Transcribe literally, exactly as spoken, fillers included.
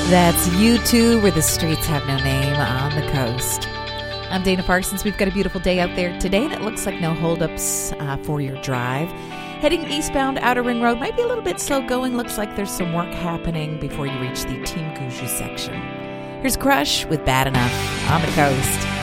That's U two, where the streets have no name, on the coast. I'm Dana Parsons. We've got a beautiful day out there today, and it looks like no holdups uh, for your drive. Heading eastbound, Outer Ring Road might be a little bit slow going. Looks like there's some work happening before you reach the Team Guju section. Here's Crush with Bad Enough on the coast.